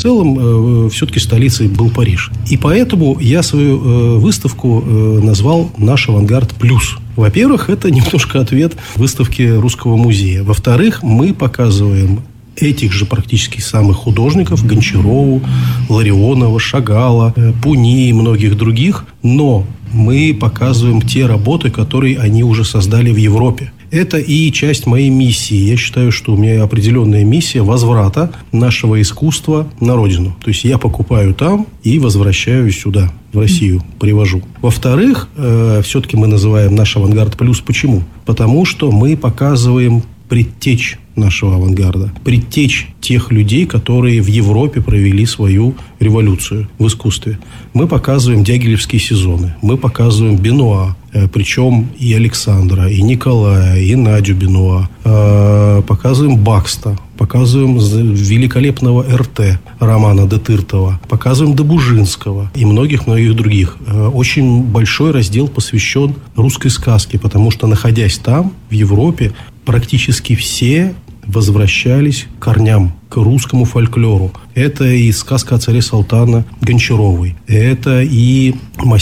целом все-таки столицей был Париж. И поэтому я свою выставку назвал «Наш авангард плюс». Во-первых, это немножко ответ выставки Русского музея. Во-вторых, мы показываем этих же практически самых художников: Гончарову, Ларионова, Шагала, Пуни и многих других. Но мы показываем те работы, которые они уже создали в Европе. Это и часть моей миссии. Я считаю, что у меня определенная миссия возврата нашего искусства на родину. То есть я покупаю там и возвращаю сюда, в Россию, привожу. Во-вторых, все-таки мы называем наш авангард плюс. Почему? Потому что мы показываем предтечь нашего авангарда, предтечь тех людей, которые в Европе провели свою революцию в искусстве. Мы показываем дягилевские сезоны, мы показываем Бенуа, причем и Александра, и Николая, и Надю Бенуа, показываем Бакста, показываем великолепного РТ Романа де Тыртова, показываем Добужинского и многих-многих других. Очень большой раздел посвящен русской сказке, потому что, находясь там, в Европе, практически все возвращались к корням, к русскому фольклору. Это и сказка о царе Салтана Гончаровой, это и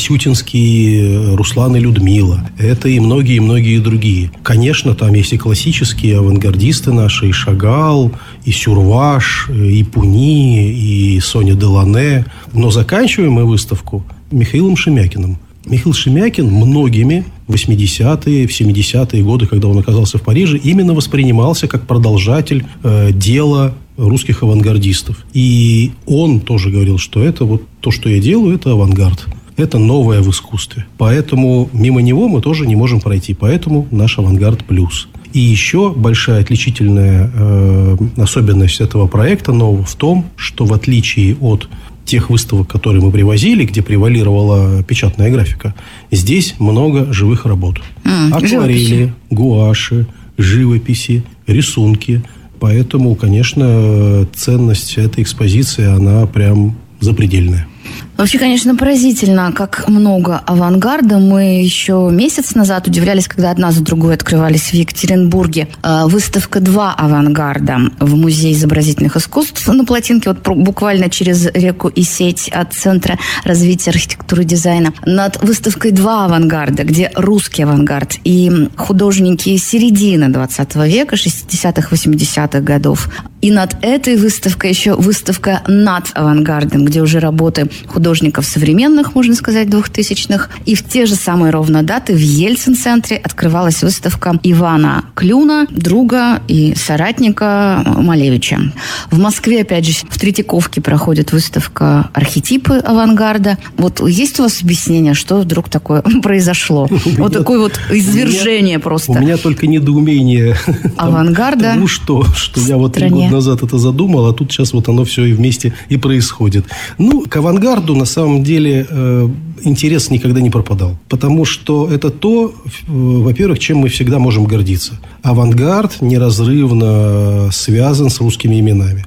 Масютинский Руслан и Людмила, это и многие-многие другие. Конечно, там есть и классические авангардисты наши, и Шагал, и Сюрваш, и Пуни, и Соня Делане. Но заканчиваем мы выставку Михаилом Шемякиным. Михаил Шемякин многими в 80-е, в 70-е годы, когда он оказался в Париже, именно воспринимался как продолжатель дела русских авангардистов. И он тоже говорил, что это вот то, что я делаю, это авангард. Это новое в искусстве. Поэтому мимо него мы тоже не можем пройти. Поэтому наш авангард плюс. И еще большая отличительная особенность этого проекта нового в том, что в отличие от тех выставок, которые мы привозили, где превалировала печатная графика, здесь много живых работ. Акварели, гуаши, живописи, рисунки. Поэтому, конечно, ценность этой экспозиции, она прям запредельная. Вообще, конечно, поразительно, как много авангарда. Мы еще месяц назад удивлялись, когда одна за другой открывались в Екатеринбурге. Выставка «Два авангарда» в Музее изобразительных искусств на Плотинке, вот буквально через реку и сеть от Центра развития архитектуры и дизайна. Над выставкой «Два авангарда», где русский авангард и художники середины 20 века, 60-х, 80-х годов. И над этой выставкой еще выставка «Над авангардом», где уже работы художников современных, можно сказать, 2000-х. И в те же самые ровно даты в Ельцин-центре открывалась выставка Ивана Клюна, друга и соратника Малевича. В Москве, опять же, в Третьяковке проходит выставка «Архетипы авангарда». Вот есть у вас объяснение, что вдруг такое произошло? Вот такое вот извержение просто. У меня только недоумение авангарда. Тому, что я вот 3 года назад это задумал, а тут сейчас вот оно все и вместе и происходит. Ну, к авангарду на самом деле интерес никогда не пропадал. Потому что это то, во-первых, чем мы всегда можем гордиться. Авангард неразрывно связан с русскими именами.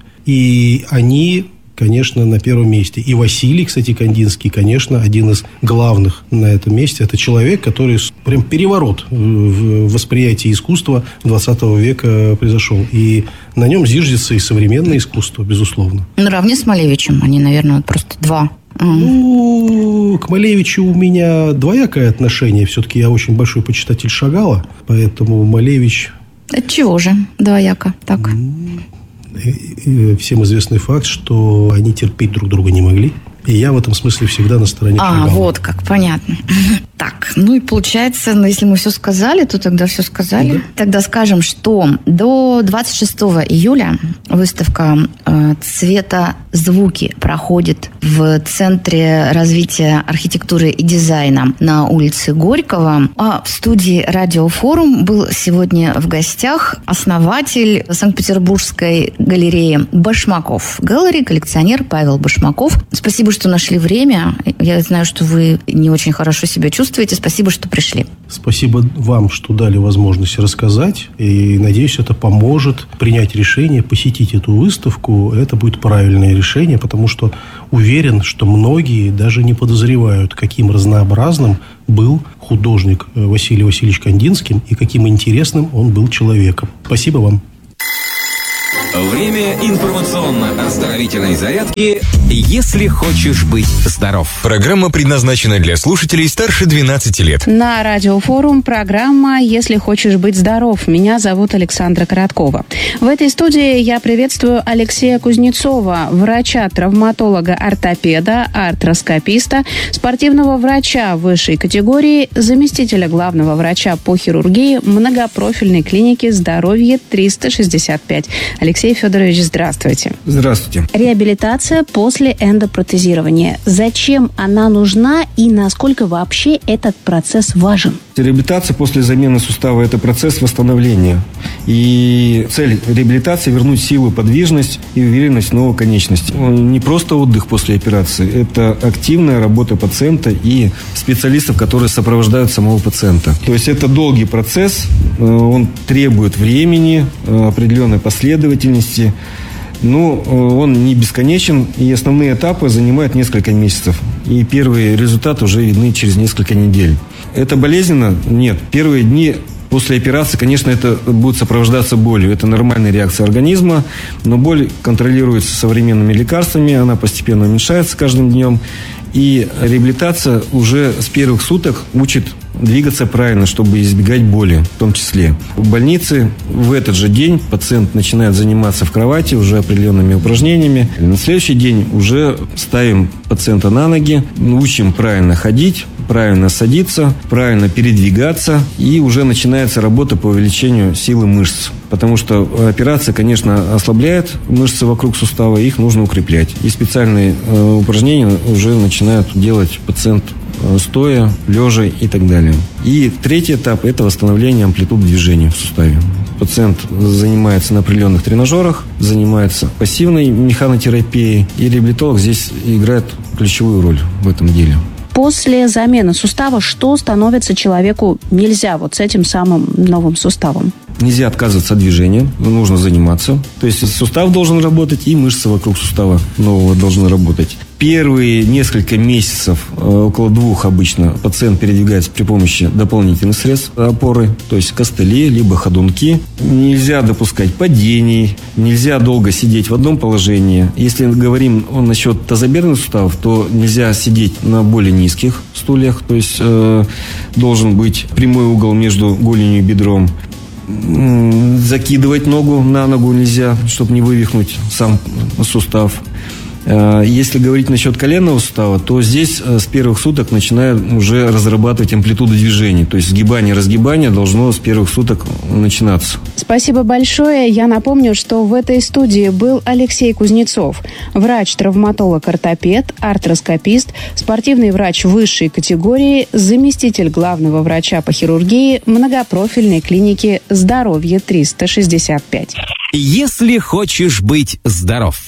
И они, конечно, на первом месте. И Василий, кстати, Кандинский, конечно, один из главных на этом месте. Это человек, который прям переворот в восприятии искусства 20 века произошел. И на нем зиждется и современное искусство, безусловно. Наравне с Малевичем. Они, наверное, просто два. Ну, к Малевичу у меня двоякое отношение. Все-таки я очень большой почитатель Шагала. Поэтому Малевич... Отчего же двояко так? Всем известный факт, что они терпеть друг друга не могли. И я в этом смысле всегда на стороне Шагала. Вот как, понятно. Так, ну и получается, если мы все сказали, то тогда все сказали. Да. Тогда скажем, что до 26 июля выставка «Цветозвуки» проходит в Центре развития архитектуры и дизайна на улице Горького. А в студии «Радиофорум» был сегодня в гостях основатель Санкт-Петербургской галереи Башмаков Галлери, коллекционер Павел Башмаков. Спасибо, что нашли время. Я знаю, что вы не очень хорошо себя чувствуете. Спасибо, что пришли. Спасибо вам, что дали возможность рассказать. И, надеюсь, это поможет принять решение, посетить эту выставку. Это будет правильное решение, потому что уверен, что многие даже не подозревают, каким разнообразным был художник Василий Васильевич Кандинский и каким интересным он был человеком. Спасибо вам. Время информационно-оздоровительной зарядки «Если хочешь быть здоров». Программа предназначена для слушателей старше 12 лет. На Радиофорум программа «Если хочешь быть здоров». Меня зовут Александра Короткова. В этой студии я приветствую Алексея Кузнецова, врача-травматолога-ортопеда, артроскописта, спортивного врача высшей категории, заместителя главного врача по хирургии многопрофильной клиники «Здоровье 365». Алексей Федорович, здравствуйте. Здравствуйте. Реабилитация после эндопротезирования. Зачем она нужна и насколько вообще этот процесс важен? Реабилитация после замены сустава – это процесс восстановления. И цель реабилитации – вернуть силу, подвижность и уверенность в новой конечности. Не просто отдых после операции, это активная работа пациента и специалистов, которые сопровождают самого пациента. То есть это долгий процесс, он требует времени, определенной последовательности. Но он не бесконечен, и основные этапы занимают несколько месяцев. И первые результаты уже видны через несколько недель. Это болезненно? Нет. Первые дни после операции, конечно, это будет сопровождаться болью. Это нормальная реакция организма, но боль контролируется современными лекарствами, она постепенно уменьшается каждым днем. И реабилитация уже с первых суток учит двигаться правильно, чтобы избегать боли, в том числе. В больнице в этот же день пациент начинает заниматься в кровати уже определенными упражнениями. На следующий день уже ставим пациента на ноги, учим правильно ходить, правильно садиться, правильно передвигаться. И уже начинается работа по увеличению силы мышц. Потому что операция, конечно, ослабляет мышцы вокруг сустава, их нужно укреплять. И специальные упражнения уже начинают делать пациент стоя, лежа и так далее. И третий этап – это восстановление амплитуд движения в суставе. Пациент занимается на определенных тренажерах, занимается пассивной механотерапией, и реабилитолог здесь играет ключевую роль в этом деле. После замены сустава что становится человеку нельзя вот с этим самым новым суставом? Нельзя отказываться от движения, нужно заниматься. То есть сустав должен работать, и мышцы вокруг сустава нового должны работать. Первые несколько месяцев, около 2 обычно, пациент передвигается при помощи дополнительных средств опоры, то есть костыли, либо ходунки. Нельзя допускать падений, нельзя долго сидеть в одном положении. Если говорим насчет тазобедренных суставов, то нельзя сидеть на более низких стульях, то есть должен быть прямой угол между голенью и бедром. Закидывать ногу на ногу нельзя, чтобы не вывихнуть сам сустав. Если говорить насчет коленного сустава, то здесь с первых суток начинают уже разрабатывать амплитуду движений. То есть сгибание-разгибание должно с первых суток начинаться. Спасибо большое. Я напомню, что в этой студии был Алексей Кузнецов, врач-травматолог-ортопед, артроскопист, спортивный врач высшей категории, заместитель главного врача по хирургии многопрофильной клиники «Здоровье 365». Если хочешь быть здоров.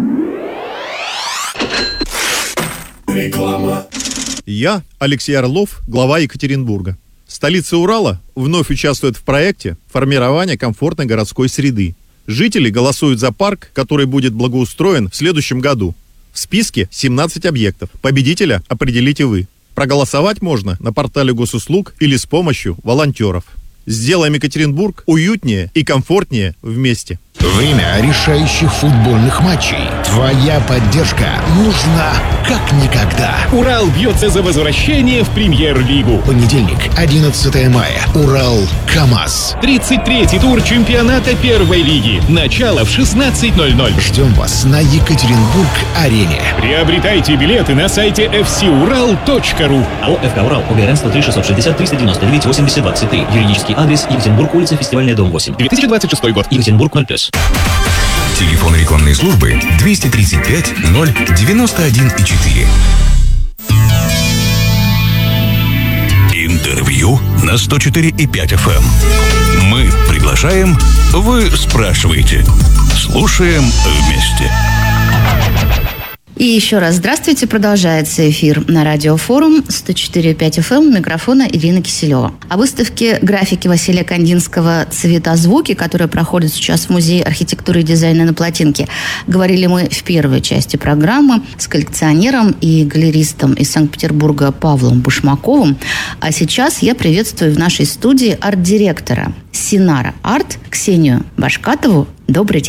Реклама. Я, Алексей Орлов, глава Екатеринбурга. Столица Урала вновь участвует в проекте формирования комфортной городской среды. Жители голосуют за парк, который будет благоустроен в следующем году. В списке 17 объектов. Победителя определите вы. Проголосовать можно на портале госуслуг или с помощью волонтеров. Сделаем Екатеринбург уютнее и комфортнее вместе. Время решающих футбольных матчей. Твоя поддержка нужна как никогда. Урал бьется за возвращение в Премьер-лигу. Понедельник, 11 мая. Урал-КамАЗ. 33-й тур чемпионата первой лиги. Начало в 16:00. Ждем вас на Екатеринбург-арене. Приобретайте билеты на сайте fcural.ru. АО «ФК Урал», УГРН 103 660 399 80 23. Юридический адрес: Екатеринбург, улица Фестивальная, дом 8. 2026 год. Екатеринбург 0+. Телефон рекламной службы 235 091,4. Интервью на 104,5 FM. Мы приглашаем, вы спрашиваете. Слушаем вместе. И еще раз здравствуйте. Продолжается эфир на Радиофорум 104,5 FM. Микрофона Ирина Киселева. О выставке графики Василия Кандинского «Цветозвуки», которая проходит сейчас в Музее архитектуры и дизайна на Плотинке, говорили мы в первой части программы с коллекционером и галеристом из Санкт-Петербурга Павлом Башмаковым. А сейчас я приветствую в нашей студии арт-директора Синара Арт Ксению Башкатову. Добрый день.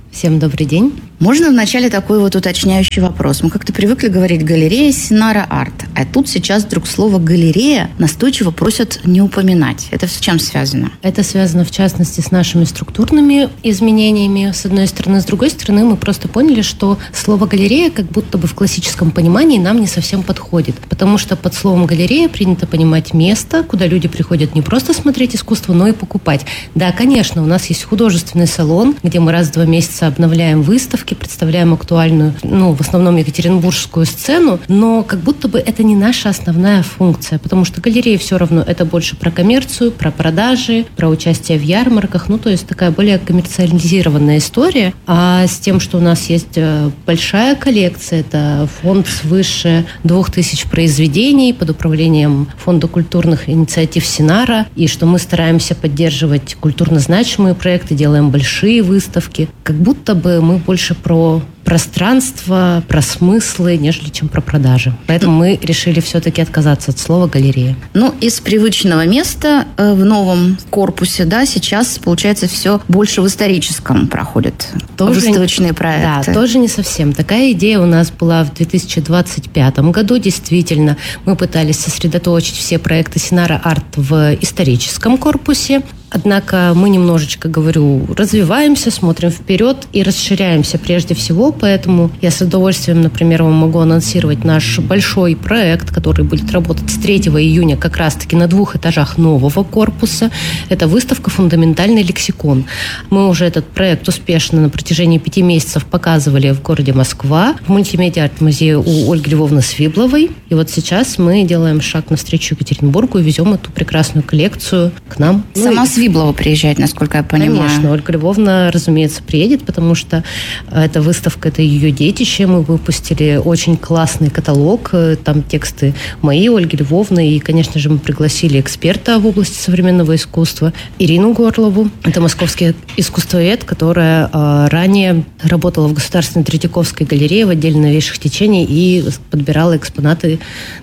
Всем добрый день. Можно вначале такой вот уточняющий вопрос? Мы как-то привыкли говорить галерея, Синара, арт. А тут сейчас вдруг слово галерея настойчиво просят не упоминать. Это с чем связано? Это связано, в частности, с нашими структурными изменениями, с одной стороны. С другой стороны, мы просто поняли, что слово галерея как будто бы в классическом понимании нам не совсем подходит. Потому что под словом галерея принято понимать место, куда люди приходят не просто смотреть искусство, но и покупать. Да, конечно, у нас есть художественный салон, где мы раз в 2 месяца обновляем выставки, представляем актуальную, в основном екатеринбургскую сцену, но как будто бы это не наша основная функция, потому что галерея все равно это больше про коммерцию, про продажи, про участие в ярмарках, то есть такая более коммерциализированная история. А с тем, что у нас есть большая коллекция, это фонд свыше 2000 произведений под управлением Фонда культурных инициатив Синара, и что мы стараемся поддерживать культурно значимые проекты, делаем большие выставки, как будто бы мы больше про пространство, про смыслы, нежели чем про продажи. Поэтому мы решили все-таки отказаться от слова «галерея». Из привычного места в новом корпусе, сейчас, получается, все больше в историческом проходит. Выставочные проекты. Да, тоже не совсем. Такая идея у нас была в 2025 году. Действительно, мы пытались сосредоточить все проекты Синара Арт в историческом корпусе. Однако мы немножечко, развиваемся, смотрим вперед и расширяемся прежде всего. Поэтому я с удовольствием, например, вам могу анонсировать наш большой проект, который будет работать с 3 июня как раз-таки на 2 этажах нового корпуса. Это выставка «Фундаментальный лексикон». Мы уже этот проект успешно на протяжении 5 месяцев показывали в городе Москва, в мультимедиа-арт-музее у Ольги Львовны Свибловой. И вот сейчас мы делаем шаг навстречу Екатеринбургу и везем эту прекрасную коллекцию к нам. Сама Свиблова приезжает, насколько я понимаю. Конечно, Ольга Львовна, разумеется, приедет, потому что эта выставка, это ее детище. Мы выпустили очень классный каталог, там тексты мои, Ольги Львовны, и, конечно же, мы пригласили эксперта в области современного искусства Ирину Горлову. Это московский искусствовед, которая ранее работала в Государственной Третьяковской галерее в отделе новейших течений и подбирала экспонаты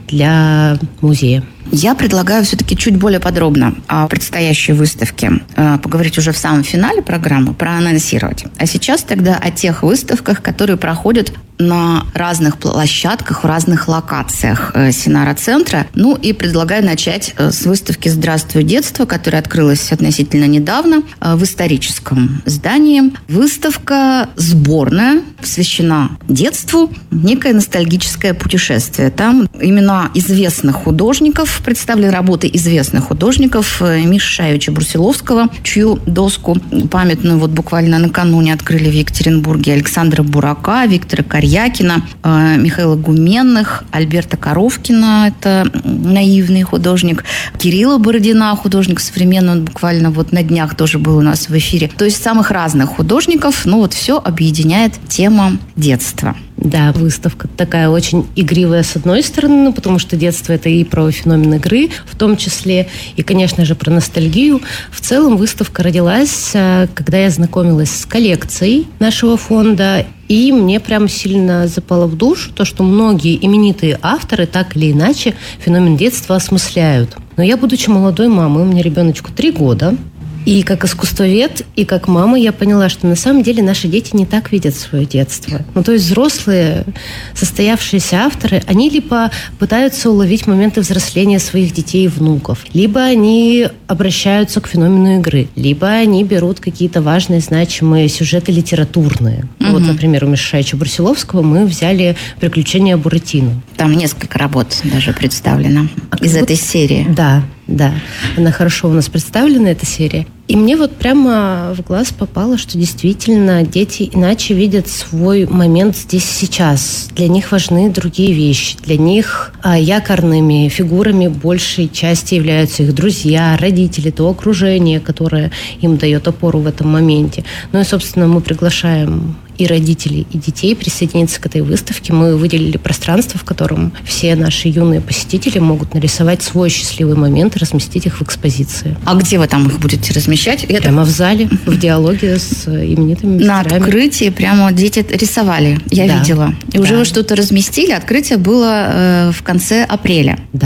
для музея. Я предлагаю все-таки чуть более подробно о предстоящей выставке поговорить уже в самом финале программы, проанонсировать. А сейчас тогда о тех выставках, которые проходят на разных площадках, в разных локациях Синара-центра. И предлагаю начать с выставки «Здравствуй, детство», которая открылась относительно недавно в историческом здании. Выставка сборная, посвящена детству, некое ностальгическое путешествие. Там имена известных художников, представлены работы известных художников Миши Шаевича Брусиловского, чью доску памятную буквально накануне открыли в Екатеринбурге, Александра Бурака, Виктора Карьякина, Михаила Гуменных, Альберта Коровкина, это наивный художник, Кирилла Бородина, художник современный, он буквально на днях тоже был у нас в эфире. То есть самых разных художников, все объединяет тема детства. Да, выставка такая очень игривая с одной стороны, потому что детство – это и про феномен игры, в том числе, и, конечно же, про ностальгию. В целом выставка родилась, когда я знакомилась с коллекцией нашего фонда, и мне прям сильно запало в душу то, что многие именитые авторы так или иначе феномен детства осмысляют. Но я, будучи молодой мамой, у меня ребеночку 3 года, и как искусствовед, и как мама я поняла, что на самом деле наши дети не так видят свое детство. То есть взрослые, состоявшиеся авторы, они либо пытаются уловить моменты взросления своих детей и внуков, либо они обращаются к феномену игры, либо они берут какие-то важные, значимые сюжеты литературные. Угу. Например, у Миши Шаевича Брусиловского мы взяли «Приключения Буратино». Там несколько работ даже представлено из этой серии. Да, она хорошо у нас представлена, эта серия. И мне прямо в глаз попало, что действительно дети иначе видят свой момент здесь и сейчас. Для них важны другие вещи. Для них якорными фигурами большей части являются их друзья, родители, то окружение, которое им дает опору в этом моменте. И, собственно, мы приглашаем и родителей, и детей присоединиться к этой выставке. Мы выделили пространство, в котором все наши юные посетители могут нарисовать свой счастливый момент и разместить их в экспозиции. А где вы там их будете размещать? Прямо в зале, в диалоге с именитыми мастерами. На открытии прямо дети рисовали, я видела. И уже вы что-то разместили, открытие было в конце апреля. Да.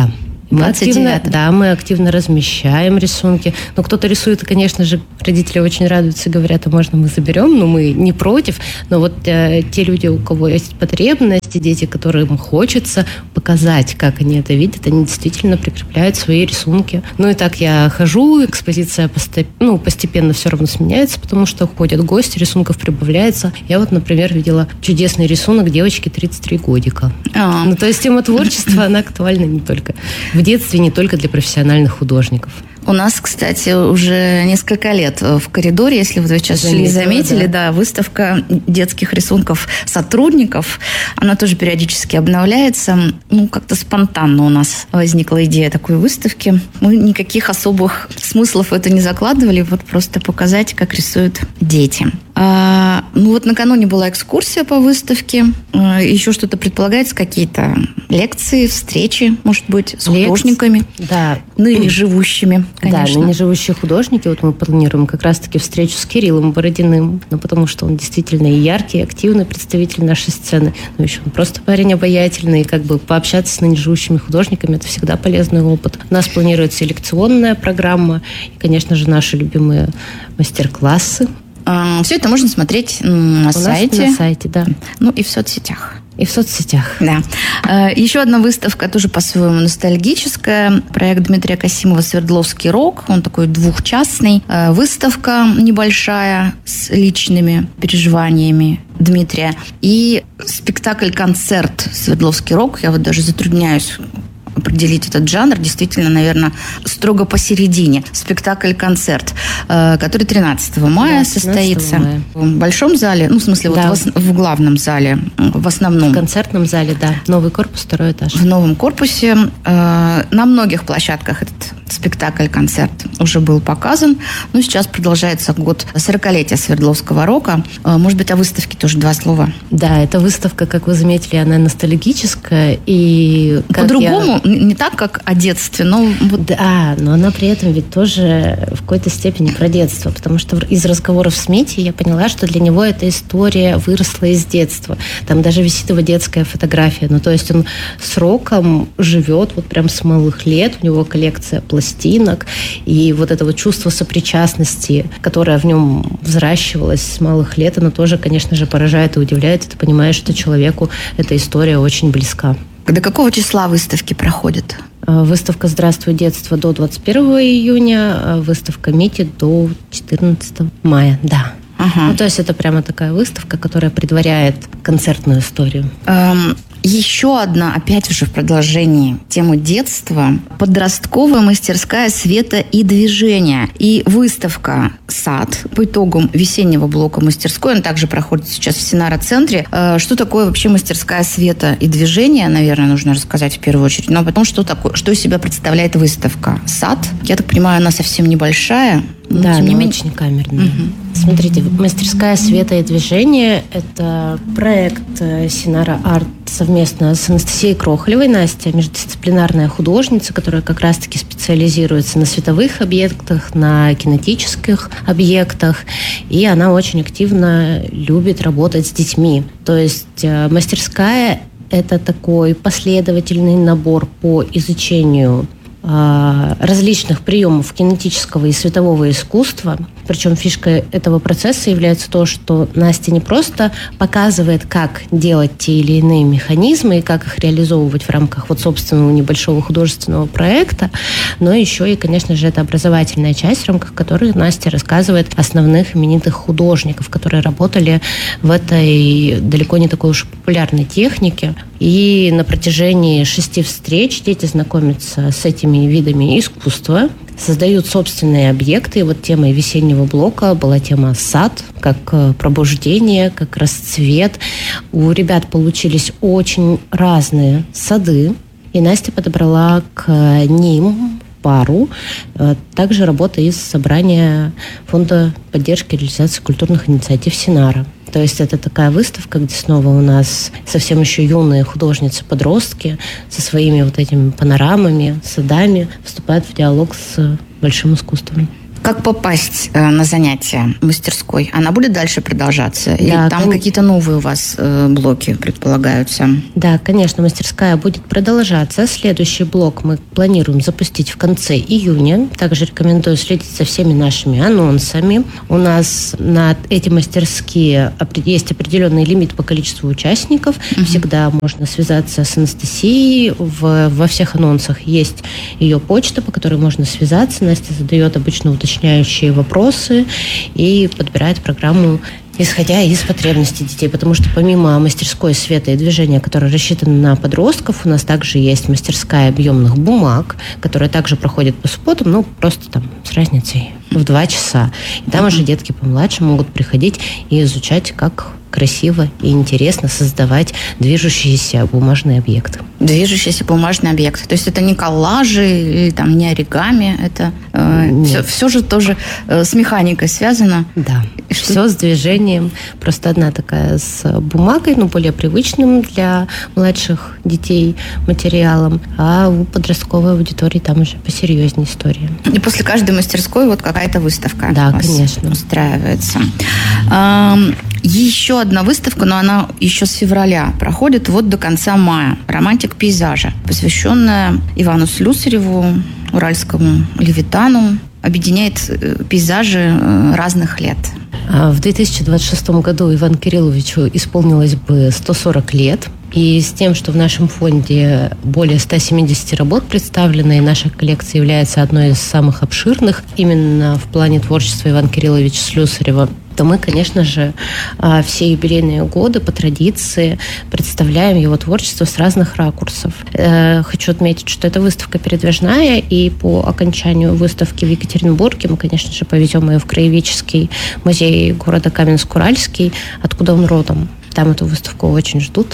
Мы активно размещаем рисунки. Но кто-то рисует, и, конечно же, родители очень радуются, говорят, а можно мы заберем? Но мы не против. Но вот те люди, у кого есть потребности, дети, которым хочется показать, как они это видят, они действительно прикрепляют свои рисунки. Ну и так я хожу, экспозиция постепенно все равно сменяется, потому что ходят гости, рисунков прибавляется. Я вот, например, видела чудесный рисунок девочки 33 годика. Ну, то есть тема творчества, она актуальна не только в детстве, не только для профессиональных художников. У нас, кстати, уже несколько лет в коридоре, если вы сейчас заметили, да, выставка детских рисунков сотрудников. Она тоже периодически обновляется. Как-то спонтанно у нас возникла идея такой выставки. Мы никаких особых смыслов в это не закладывали, вот просто показать, как рисуют дети. Накануне была экскурсия по выставке. Еще что-то предполагается, какие-то лекции, встречи, может быть, с художниками. Да. Ныне живущими, конечно. Да, ныне живущие художники. Вот мы планируем как раз-таки встречу с Кириллом Бородиным, потому что он действительно и яркий, и активный представитель нашей сцены. Но еще он просто парень обаятельный. И пообщаться с ныне живущими художниками – это всегда полезный опыт. У нас планируется лекционная программа и, конечно же, наши любимые мастер-классы. Все это можно смотреть на сайте. На сайте, да. И в соцсетях. Да. Еще одна выставка, тоже по-своему ностальгическая. Проект Дмитрия Касимова «Свердловский рок». Он такой двухчастный. Выставка небольшая с личными переживаниями Дмитрия. И спектакль-концерт «Свердловский рок». Я вот даже затрудняюсь определить этот жанр, действительно, наверное, строго посередине. Спектакль-концерт, который 13 мая состоится в большом зале, в главном зале, в основном. В концертном зале, да. Новый корпус, 2 этаж. В новом корпусе. На многих площадках этот спектакль-концерт уже был показан. Сейчас продолжается год 40-летия Свердловского рока. Может быть, о выставке тоже 2 слова. Да, эта выставка, как вы заметили, она ностальгическая. И по-другому, не так, как о детстве, но... Да, но она при этом ведь тоже в какой-то степени про детство. Потому что из разговоров с Митей я поняла, что для него эта история выросла из детства. Там даже висит его детская фотография. То есть он с роком живет вот прям с малых лет. У него коллекция пластинок. И вот это вот чувство сопричастности, которое в нем взращивалось с малых лет, оно тоже, конечно же, поражает и удивляет. И ты понимаешь, что человеку эта история очень близка. До какого числа выставки проходят? Выставка «Здравствуй, детство» до 21 июня, выставка Мити до 14 мая, да. Ага. То есть это прямо такая выставка, которая предваряет концертную историю. Еще одна, опять уже в продолжении темы детства, подростковая мастерская света и движения. И выставка «Сад» по итогам весеннего блока мастерской, она также проходит сейчас в Синара-центре. Что такое вообще мастерская света и движения, наверное, нужно рассказать в первую очередь. Но потом, что из себя представляет выставка «Сад». Я так понимаю, она совсем небольшая. Да, она очень камерная. Угу. Смотрите, мастерская света и движения – это проект Синара Арт совместно с Анастасией Крохолевой. Настя – междисциплинарная художница, которая как раз-таки специализируется на световых объектах, на кинетических объектах. И она очень активно любит работать с детьми. То есть мастерская – это такой последовательный набор по изучению различных приемов кинетического и светового искусства. Причем фишкой этого процесса является то, что Настя не просто показывает, как делать те или иные механизмы и как их реализовывать в рамках собственного небольшого художественного проекта, но еще и, конечно же, это образовательная часть, в рамках которой Настя рассказывает основных именитых художников, которые работали в этой далеко не такой уж популярной технике. И на протяжении 6 встреч дети знакомятся с этими видами искусства, создают собственные объекты. И вот темой весеннего блока была тема «Сад», как пробуждение, как расцвет. У ребят получились очень разные сады. И Настя подобрала к ним пару. Также работа из собрания Фонда поддержки и реализации культурных инициатив Синара. То есть это такая выставка, где снова у нас совсем еще юные художницы-подростки со своими вот этими панорамами, садами вступают в диалог с большим искусством. Как попасть на занятия мастерской? Она будет дальше продолжаться? Или Да, там какие-то новые у вас блоки предполагаются? Да, конечно, мастерская будет продолжаться. Следующий блок мы планируем запустить в конце июня. Также рекомендую следить за всеми нашими анонсами. У нас на эти мастерские есть определенный лимит по количеству участников. Всегда можно связаться с Анастасией. Во всех анонсах есть ее почта, по которой можно связаться. Настя задает обычно уточняющие вопросы и подбирает программу, исходя из потребностей детей. Потому что помимо мастерской света и движения, которая рассчитана на подростков, у нас также есть мастерская объемных бумаг, которая также проходит по субботам, просто там с разницей в 2 часа. И там уже детки помладше могут приходить и изучать, как красиво и интересно создавать движущиеся бумажные объекты. Движущиеся бумажные объекты. То есть это не коллажи или там не оригами, это все же тоже с механикой связано. Да, все с движением. Просто одна такая с бумагой, более привычным для младших детей материалом, а у подростковой аудитории там уже посерьезнее история. И после каждой мастерской какая-то выставка. Да, конечно. Устраивается. Еще одна выставка, но она еще с февраля проходит до конца мая. «Романтик пейзажа», посвященная Ивану Слюсареву, уральскому левитану. Объединяет пейзажи разных лет. В 2026 году Ивану Кирилловичу исполнилось бы 140 лет. И с тем, что в нашем фонде более 170 работ представлено, и наша коллекция является одной из самых обширных именно в плане творчества Ивана Кирилловича Слюсарева, то мы, конечно же, все юбилейные годы по традиции представляем его творчество с разных ракурсов. Хочу отметить, что эта выставка передвижная, и по окончанию выставки в Екатеринбурге мы, конечно же, повезем ее в Краеведческий музей города Каменск-Уральский, откуда он родом. Там эту выставку очень ждут.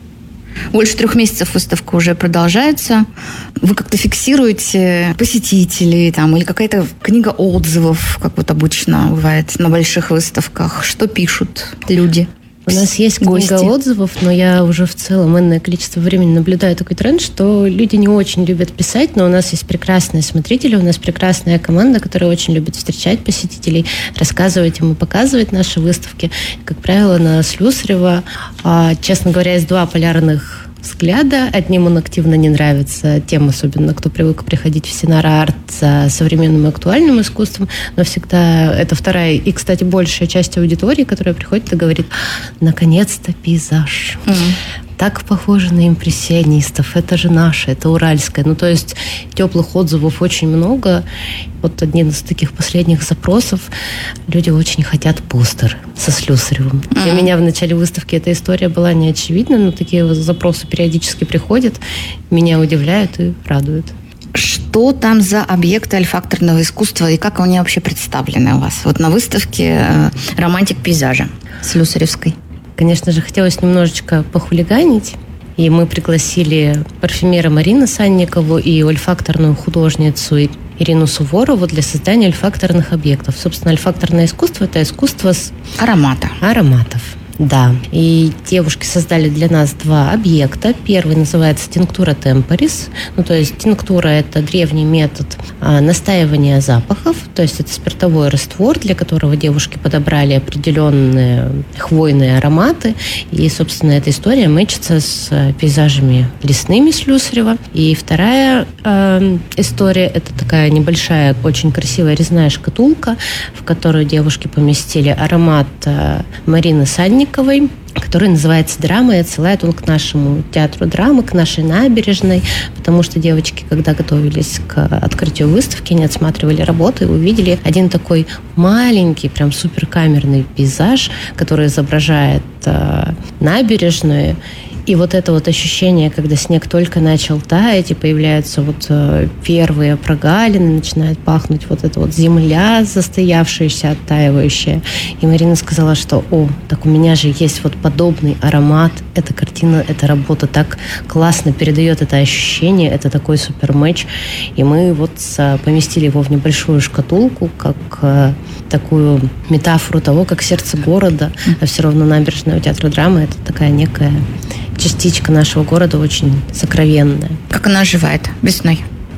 Больше 3 месяцев выставка уже продолжается. Вы как-то фиксируете посетителей или какая-то книга отзывов, как обычно бывает на больших выставках? Что пишут люди? У нас есть книга отзывов, но я уже в целом энное количество времени наблюдаю такой тренд, что люди не очень любят писать, но у нас есть прекрасные смотрители, у нас прекрасная команда, которая очень любит встречать посетителей, рассказывать им и показывать наши выставки. Как правило, на Слюсарева, честно говоря, есть 2 полярных взгляда. Одним он активно не нравится, тем особенно, кто привык приходить в Синара-арт за современным и актуальным искусством, но всегда это вторая и, кстати, большая часть аудитории, которая приходит и говорит: наконец-то пейзаж. Так похоже на импрессионистов. Это же наше, это уральское. То есть теплых отзывов очень много. Один из таких последних запросов. Люди очень хотят постер со Слюсаревым. Для меня в начале выставки эта история была не очевидна, но такие запросы периодически приходят, меня удивляют и радуют. Что там за объекты альфакторного искусства и как они вообще представлены у вас? На выставке «Романтик пейзажа» Слюсаревской. Конечно же, хотелось немножечко похулиганить, и мы пригласили парфюмера Марину Санникову и ольфакторную художницу Ирину Суворову для создания ольфакторных объектов. Собственно, ольфакторное искусство – это искусство с ароматов. Да. И девушки создали для нас 2 объекта. Первый называется тинктура темпорис. То есть тинктура – это древний метод настаивания запахов. То есть это спиртовой раствор, для которого девушки подобрали определенные хвойные ароматы. И, собственно, эта история мэчится с пейзажами лесными Слюсарева. И вторая история – это такая небольшая, очень красивая резная шкатулка, в которую девушки поместили аромат Марины Санниковой, который называется «Драма», и отсылает он к нашему театру драмы, к нашей набережной, потому что девочки, когда готовились к открытию выставки, они отсматривали работы и увидели один такой маленький, прям суперкамерный пейзаж, который изображает набережную. И это ощущение, когда снег только начал таять, и появляются первые прогалины, начинает пахнуть эта земля застоявшаяся, оттаивающая. И Марина сказала, что так у меня же есть подобный аромат. Эта картина, эта работа так классно передает это ощущение, это такой супермэч. И мы поместили его в небольшую шкатулку, как такую метафору того, как сердце города, а все равно набережная у театра драмы – это такая некая частичка нашего города, очень сокровенная. Как она оживает весной?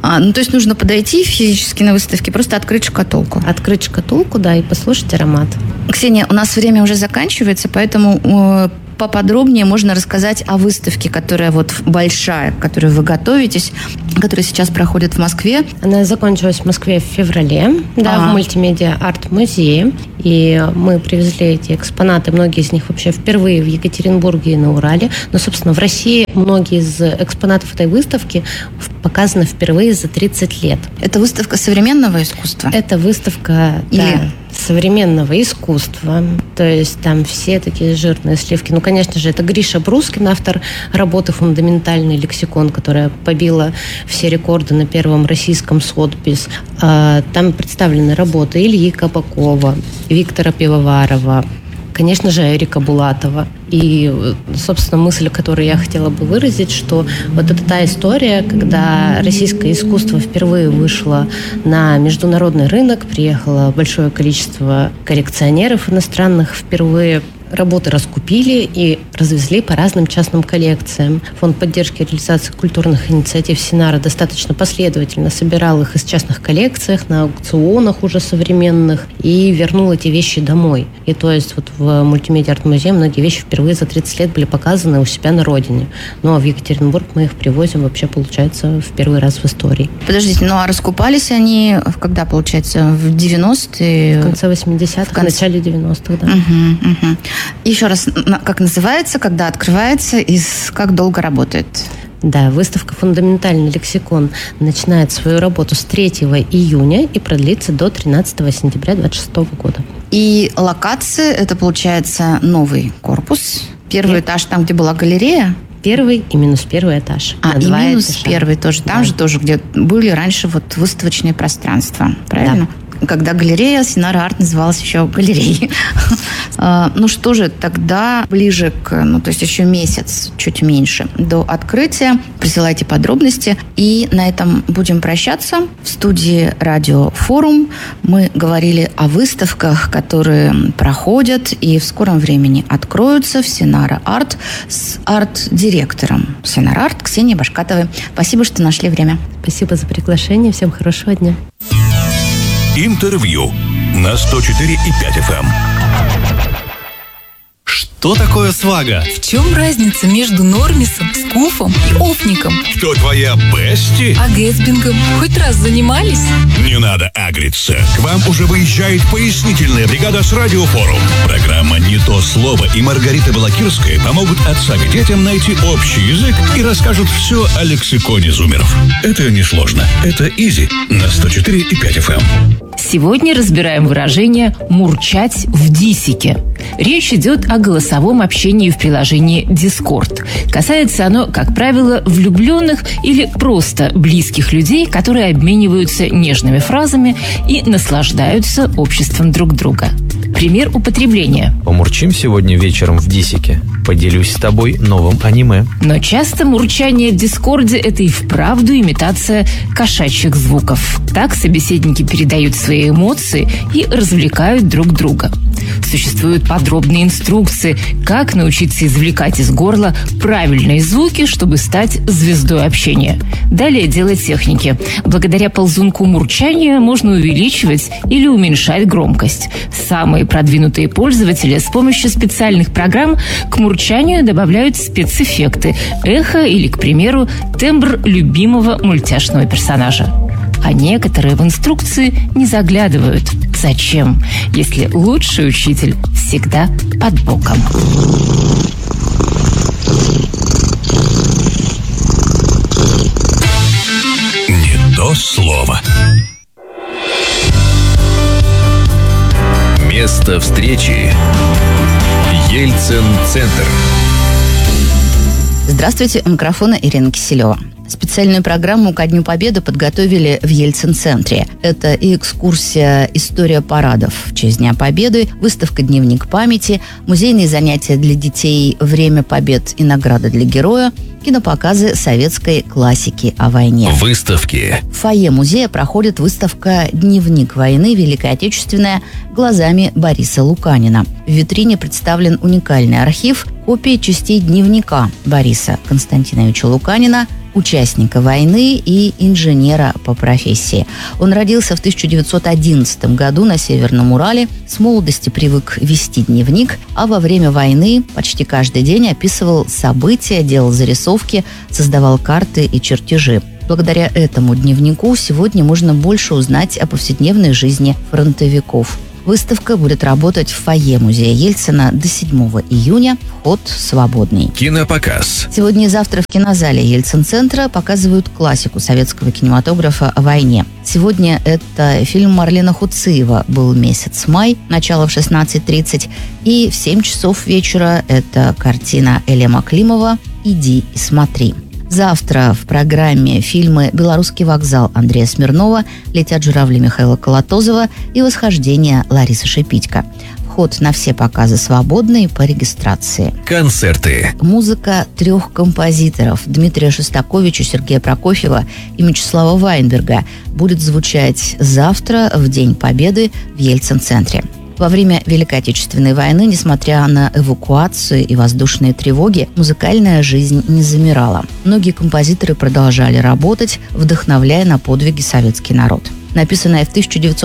То есть нужно подойти физически на выставке, просто открыть шкатулку. Открыть шкатулку, да, и послушать аромат. Ксения, у нас время уже заканчивается, поэтому поподробнее можно рассказать о выставке, которая большая, к которой вы готовитесь, которая сейчас проходит в Москве. Она закончилась в Москве в феврале, в мультимедиа арт-музее. И мы привезли эти экспонаты, многие из них вообще впервые в Екатеринбурге и на Урале. Но, собственно, в России многие из экспонатов этой выставки показаны впервые за 30 лет. Это выставка современного искусства? Это выставка, современного искусства. То есть там все такие жирные сливки. Конечно же, это Гриша Брускин, автор работы «Фундаментальный лексикон», которая побила все рекорды на первом российском Сотбис. Там представлены работы Ильи Кабакова, Виктора Пивоварова, конечно же, Эрика Булатова. И, собственно, мысль, которую я хотела бы выразить, что это та история, когда российское искусство впервые вышло на международный рынок, приехало большое количество коллекционеров иностранных, впервые работы раскупили и развезли по разным частным коллекциям. Фонд поддержки и реализации культурных инициатив Синара достаточно последовательно собирал их из частных коллекциях, на аукционах уже современных, и вернул эти вещи домой. И то есть в мультимедиа арт-музее многие вещи впервые за 30 лет были показаны у себя на родине. Но в Екатеринбург мы их привозим вообще, получается, в первый раз в истории. Подождите, а раскупались они когда, получается, в 90-е? В конце 80-х, в начале 90-х, да. Угу. Еще раз, как называется, когда открывается и как долго работает? Да, выставка «Фундаментальный лексикон» начинает свою работу с 3 июня и продлится до 13 сентября 2026 года. И локация, это, получается, новый корпус. Первый этаж, там, где была галерея? Первый и минус первый этаж. И минус этажа. Первый тоже. Там же тоже, где были раньше выставочные пространства. Правильно? Да. Когда галерея Синара Арт называлась еще галереей. Что же, тогда ближе то есть еще месяц, чуть меньше, до открытия. Присылайте подробности. И на этом будем прощаться. В студии Радио Форум мы говорили о выставках, которые проходят и в скором времени откроются в Синара Арт с арт-директором Синара Арт Ксенией Башкатовой. Спасибо, что нашли время. Спасибо за приглашение. Всем хорошего дня. Интервью на 104,5 FM. Что такое свага? В чем разница между нормисом, скуфом и офником? Кто твоя бести? А гэтсбингом хоть раз занимались? Не надо агриться. К вам уже выезжает пояснительная бригада с Радиофорум. Программа «Не то слово» и Маргарита Балакирская помогут отцам и детям найти общий язык и расскажут все о лексиконе зумеров. Это несложно. Это изи на 104,5 FM. Сегодня разбираем выражение «мурчать в дисике». Речь идет о голосовом общении в приложении Discord. Касается оно, как правило, влюбленных или просто близких людей, которые обмениваются нежными фразами и наслаждаются обществом друг друга. Пример употребления. Помурчим сегодня вечером в дисике. Поделюсь с тобой новым аниме. Но часто мурчание в Дискорде – это и вправду имитация кошачьих звуков. Так собеседники передают свои эмоции и развлекают друг друга. Существуют подробные инструкции, как научиться извлекать из горла правильные звуки, чтобы стать звездой общения. Далее дело техники. Благодаря ползунку мурчания можно увеличивать или уменьшать громкость. Самые продвинутые пользователи с помощью специальных программ к мурчанию добавляют спецэффекты, эхо или, к примеру, тембр любимого мультяшного персонажа. А некоторые в инструкции не заглядывают. Зачем, если лучший учитель всегда под боком? Не то слово. Место встречи. Ельцин-центр. Здравствуйте, у микрофона Ирина Киселева. Специальную программу ко Дню Победы подготовили в Ельцин-центре. Это и экскурсия «История парадов» в честь Дня Победы, выставка «Дневник памяти», музейные занятия для детей «Время побед и награда для героя», кинопоказы советской классики о войне. Выставки. В фойе музея проходит выставка «Дневник войны. Великая Отечественная. Глазами Бориса Луканина». В витрине представлен уникальный архив, копии частей дневника Бориса Константиновича Луканина участника войны и инженера по профессии. Он родился в 1911 году на Северном Урале, с молодости привык вести дневник, а во время войны почти каждый день описывал события, делал зарисовки, создавал карты и чертежи. Благодаря этому дневнику сегодня можно больше узнать о повседневной жизни фронтовиков. Выставка будет работать в фойе музея Ельцина до 7 июня. Вход свободный. Кинопоказ. Сегодня и завтра в кинозале Ельцин-центра показывают классику советского кинематографа о войне. Сегодня это фильм Марлена Хуциева «Был месяц май», начало в 16:30. И в 7 часов вечера это картина Элема Климова «Иди и смотри». Завтра в программе фильмы «Белорусский вокзал» Андрея Смирнова, «Летят журавли» Михаила Колотозова и «Восхождение» Ларисы Шипитько. Вход на все показы свободный по регистрации. Концерты. Музыка 3 композиторов Дмитрия Шостаковича, Сергея Прокофьева и Мячеслава Вайнберга будет звучать завтра в День Победы в Ельцин-центре. Во время Великой Отечественной войны, несмотря на эвакуацию и воздушные тревоги, музыкальная жизнь не замирала. Многие композиторы продолжали работать, вдохновляя на подвиги советский народ. Написанная в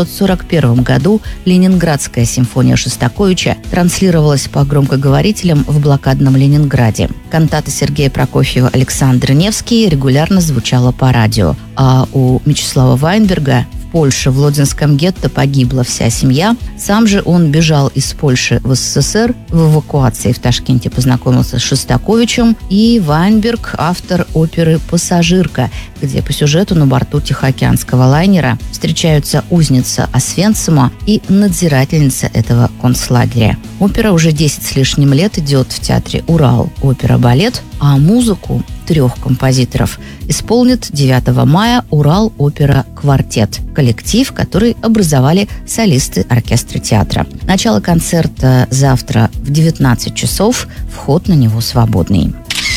1941 году «Ленинградская симфония» Шостаковича транслировалась по громкоговорителям в блокадном Ленинграде. Кантата Сергея Прокофьева «Александр Невский» регулярно звучала по радио, а у Мячеслава Вайнберга в Польше, в Лодзинском гетто погибла вся семья. Сам же он бежал из Польши в СССР. В эвакуации в Ташкенте познакомился с Шостаковичем. И Вайнберг – автор оперы «Пассажирка», где по сюжету на борту Тихоокеанского лайнера встречаются узница Освенцима и надзирательница этого концлагеря. Опера уже 10 с лишним лет идет в театре «Урал» опера-балет, а музыку 3 композиторов исполнит 9 мая «Урал опера квартет», коллектив, который образовали солисты оркестра театра. Начало концерта завтра в 19 часов, вход на него свободный.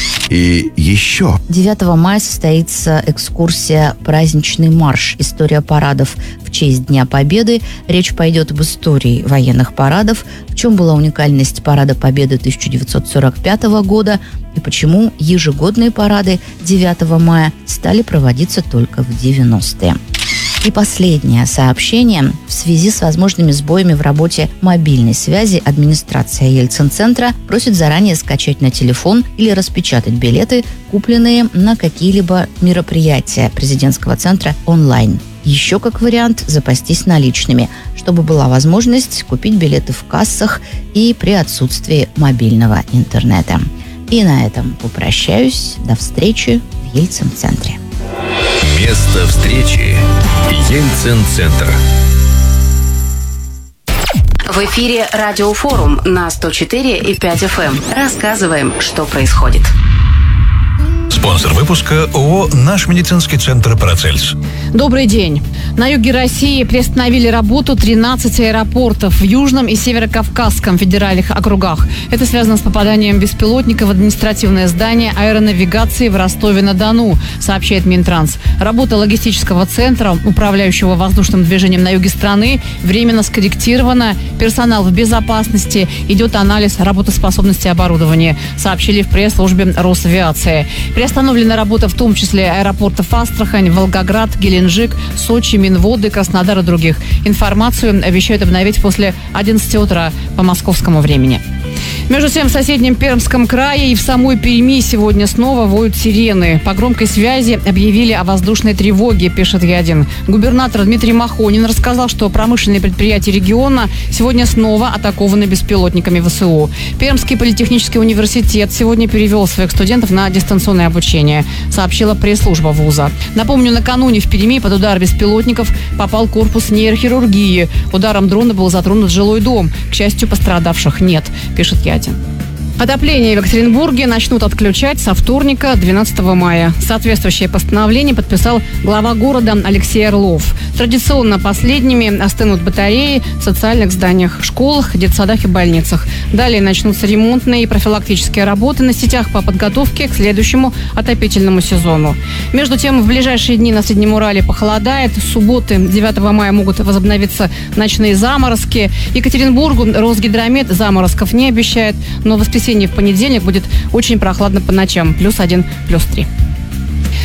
И еще. 9 мая состоится экскурсия «Праздничный марш. История парадов в честь Дня Победы». Речь пойдет об истории военных парадов, в чем была уникальность парада Победы 1945 года и почему ежегодные парады 9 мая стали проводиться только в 90-е. И последнее сообщение. В связи с возможными сбоями в работе мобильной связи администрация Ельцин-центра просит заранее скачать на телефон или распечатать билеты, купленные на какие-либо мероприятия президентского центра онлайн. Еще как вариант запастись наличными, чтобы была возможность купить билеты в кассах и при отсутствии мобильного интернета. И на этом попрощаюсь. До встречи в Ельцин-центре. Место встречи. Ельцин-центр. В эфире Радиофорум на 104,5 FM. Рассказываем, что происходит. Спонсор выпуска ООО «Наш медицинский центр Парацельс». Добрый день. На юге России приостановили работу 13 аэропортов в Южном и Северо-Кавказском федеральных округах. Это связано с попаданием беспилотника в административное здание аэронавигации в Ростове-на-Дону, сообщает Минтранс. Работа логистического центра, управляющего воздушным движением на юге страны, временно скорректирована. Персонал в безопасности. Идет анализ работоспособности оборудования, сообщили в пресс-службе Росавиации. Приостановлена работа в том числе аэропортов Астрахань, Волгоград, Геленджик, Сочи, Минводы, Краснодар и других. Информацию обещают обновить после 11 утра по московскому времени. Между тем, в соседнем Пермском крае и в самой Перми сегодня снова воют сирены. По громкой связи объявили о воздушной тревоге, пишет Е1. Губернатор Дмитрий Махонин рассказал, что промышленные предприятия региона сегодня снова атакованы беспилотниками ВСУ. Пермский политехнический университет сегодня перевел своих студентов на дистанционное обучение, сообщила пресс-служба вуза. Напомню, накануне в Перми под удар беспилотников попал корпус нейрохирургии. Ударом дрона был затронут жилой дом. К счастью, пострадавших нет, пишет Е1. Отопление в Екатеринбурге начнут отключать со вторника, 12 мая. Соответствующее постановление подписал глава города Алексей Орлов. Традиционно последними остынут батареи в социальных зданиях, школах, детсадах и больницах. Далее начнутся ремонтные и профилактические работы на сетях по подготовке к следующему отопительному сезону. Между тем, в ближайшие дни на Среднем Урале похолодает. С субботы, 9 мая, могут возобновиться ночные заморозки. Екатеринбургу Росгидромет заморозков не обещает, но в воскресенье и в понедельник будет очень прохладно по ночам, +1, +3.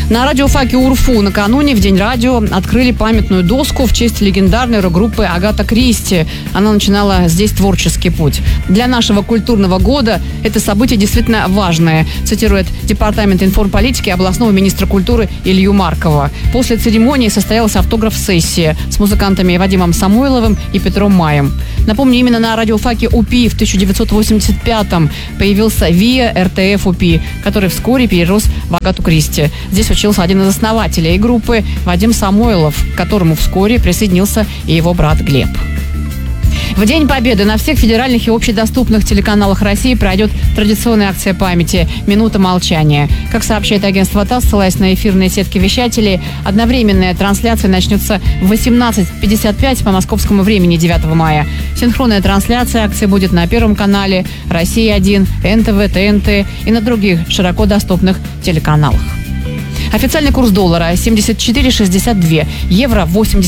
На радиофаке УРФУ накануне, в День радио, открыли памятную доску в честь легендарной рок-группы Агата Кристи. Она начинала здесь творческий путь. Для нашего культурного года это событие действительно важное, цитирует Департамент информполитики областного министра культуры Илью Маркова. После церемонии состоялась автограф-сессия с музыкантами Вадимом Самойловым и Петром Маем. Напомню, именно на радиофаке УПИ в 1985-м появился ВИА РТФ УПИ, который вскоре перерос в Агату Кристи. Здесь учился один из основателей группы Вадим Самойлов, к которому вскоре присоединился и его брат Глеб. В День Победы на всех федеральных и общедоступных телеканалах России пройдет традиционная акция памяти «Минута молчания». Как сообщает агентство ТАСС, ссылаясь на эфирные сетки вещателей, одновременная трансляция начнется в 18:55 по московскому времени 9 мая. Синхронная трансляция акции будет на Первом канале, Россия-1, НТВ, ТНТ и на других широко доступных телеканалах. Официальный курс доллара 74,62, евро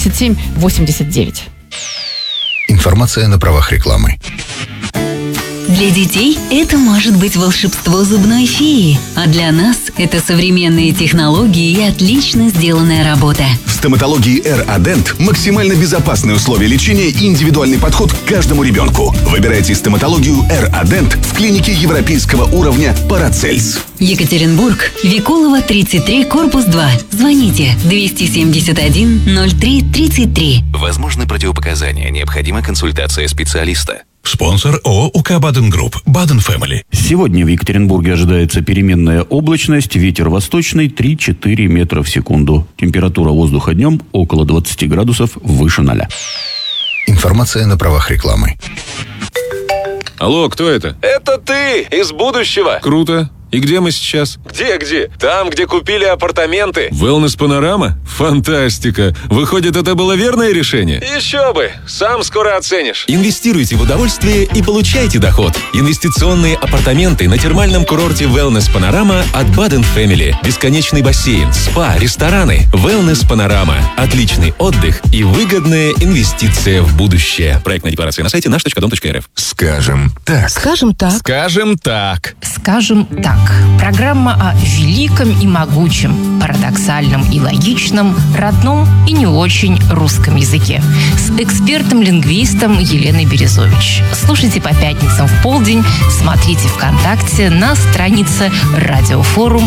87,89. Информация на правах рекламы. Для детей это может быть волшебство зубной феи, а для нас это современные технологии и отлично сделанная работа. В стоматологии R-Adent максимально безопасные условия лечения и индивидуальный подход к каждому ребенку. Выбирайте стоматологию R-Adent в клинике европейского уровня Парацельс. Екатеринбург, Викулова, 33, корпус 2. Звоните 271 03 33. Возможны противопоказания, необходима консультация специалиста. Спонсор ООО УК Баден Групп. Баден Фэмили. Сегодня в Екатеринбурге ожидается переменная облачность, ветер восточный 3-4 метра в секунду. Температура воздуха днем около 20 градусов выше 0. Информация на правах рекламы. Алло, кто это? Это ты, из будущего. Круто. И где мы сейчас? Где? Там, где купили апартаменты. Wellness Панорама? Фантастика. Выходит, это было верное решение? Еще бы. Сам скоро оценишь. Инвестируйте в удовольствие и получайте доход. Инвестиционные апартаменты на термальном курорте Wellness Панорама от Baden Family. Бесконечный бассейн, спа, рестораны. Wellness Панорама. Отличный отдых и выгодная инвестиция в будущее. Проектная декларация на сайте наш.дом.рф. Скажем так. Скажем так. Скажем так. Скажем так. Программа о великом и могучем, парадоксальном и логичном, родном и не очень русском языке. С экспертом-лингвистом Еленой Березович. Слушайте по пятницам в полдень, смотрите ВКонтакте на странице Радиофорум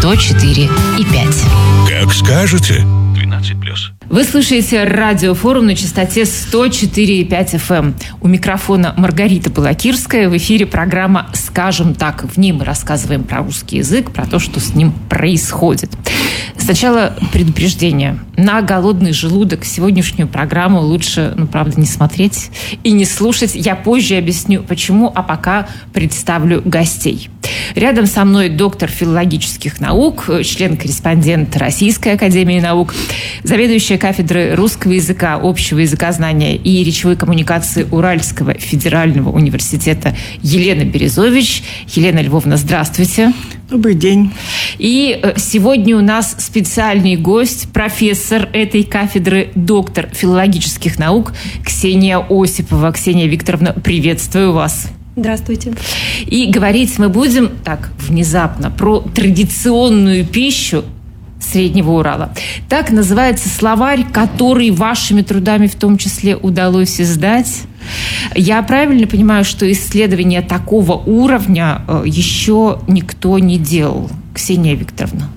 104,5. Как скажете. 12+. Вы слушаете Радиофорум на частоте 104,5 FM. У микрофона Маргарита Балакирская. В эфире программа «Скажем так». В ней мы рассказываем про русский язык, про то, что с ним происходит. Сначала предупреждение. На голодный желудок сегодняшнюю программу лучше, правда, не смотреть и не слушать. Я позже объясню, почему, а пока представлю гостей. Рядом со мной доктор филологических наук, член-корреспондент Российской академии наук, заведующая кафедрой русского языка, общего языкознания и речевой коммуникации Уральского федерального университета Елена Березович. Елена Львовна, здравствуйте. Добрый день. И сегодня у нас специальный гость, профессор этой кафедры, доктор филологических наук Ксения Осипова. Ксения Викторовна, приветствую вас. Здравствуйте. И говорить мы будем так внезапно про традиционную пищу Среднего Урала. Так называется словарь, который вашими трудами в том числе удалось издать. Я правильно понимаю, что исследования такого уровня еще никто не делал? Ксения Викторовна.